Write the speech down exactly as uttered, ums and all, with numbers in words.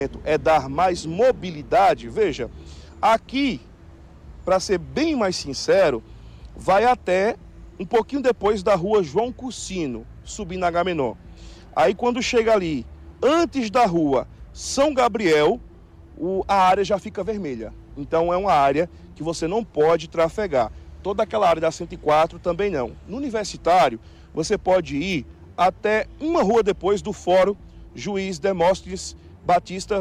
é dar mais mobilidade, veja, aqui, para ser bem mais sincero, vai até um pouquinho depois da rua João Cursino, subindo Agamenon. Aí quando chega ali, antes da rua São Gabriel, o, a área já fica vermelha. Então é uma área que você não pode trafegar. Toda aquela área da cento e quatro também não. No Universitário, você pode ir até uma rua depois do Fórum Juiz Demóstenes Batista